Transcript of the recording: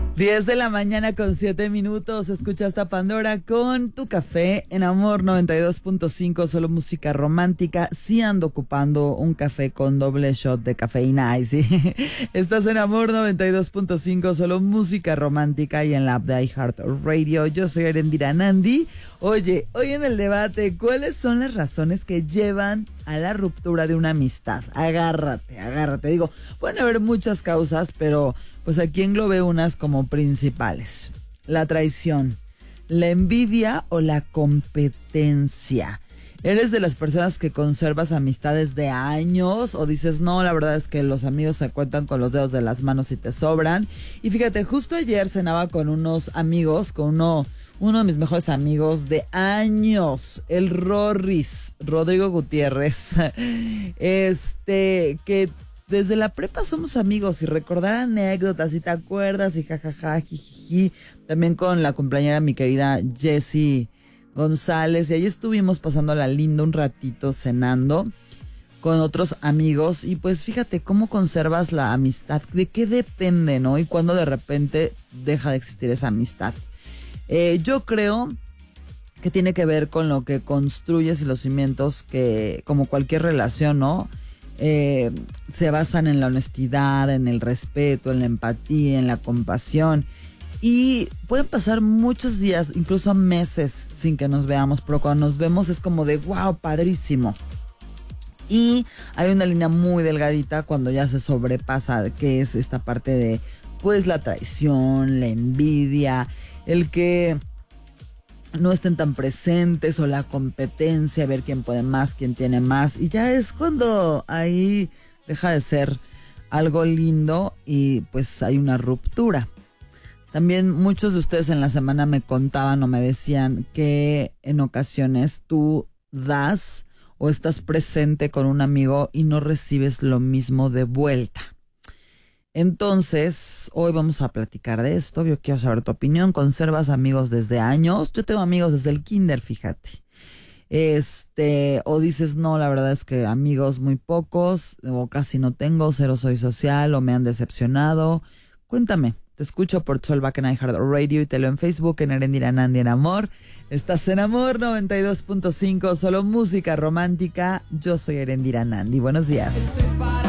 10 de la mañana con 7 minutos, escuchaste a Pandora con Tu Café en Amor 92.5, solo música romántica. Sí ando ocupando un café con doble shot de cafeína, ay sí. Estás en Amor 92.5, solo música romántica y en la app de iHeartRadio. Yo soy Erendira Nandi. Oye, hoy en el debate, ¿cuáles son las razones que llevan a la ruptura de una amistad? Agárrate. Digo, pueden haber muchas causas, pero pues aquí englobé unas como principales. La traición, la envidia o la competencia. ¿Eres de las personas que conservas amistades de años o dices, no, la verdad es que los amigos se cuentan con los dedos de las manos y te sobran? Y fíjate, justo ayer cenaba con unos amigos, con uno de mis mejores amigos de años, el Rorris, Rodrigo Gutiérrez, que desde la prepa somos amigos y recordar anécdotas, y te acuerdas, y jajaja, jijiji, también con la compañera mi querida Jessie González, y ahí estuvimos pasándola lindo un ratito cenando con otros amigos, y pues fíjate cómo conservas la amistad, de qué depende, ¿no? Y cuando de repente deja de existir esa amistad. Yo creo que tiene que ver con lo que construyes y los cimientos que, como cualquier relación, ¿no? Se basan en la honestidad, en el respeto, en la empatía, en la compasión. Y pueden pasar muchos días, incluso meses, sin que nos veamos, pero cuando nos vemos es como de wow, padrísimo. Y hay una línea muy delgadita cuando ya se sobrepasa, que es esta parte de pues la traición, la envidia, el que no estén tan presentes o la competencia, ver quién puede más, quién tiene más. Y ya es cuando ahí deja de ser algo lindo y pues hay una ruptura. También muchos de ustedes en la semana me contaban o me decían que en ocasiones tú das o estás presente con un amigo y no recibes lo mismo de vuelta. Entonces, hoy vamos a platicar de esto. Yo quiero saber tu opinión. ¿Conservas amigos desde años? Yo tengo amigos desde el kinder, fíjate. O dices, no, la verdad es que amigos muy pocos, o casi no tengo, cero soy social, o me han decepcionado. Cuéntame. Te escucho por Soulback en iHeartRadio y te leo en Facebook en Erendira Nandi en Amor. Estás en Amor 92.5, solo música romántica. Yo soy Erendira Nandi. Buenos días.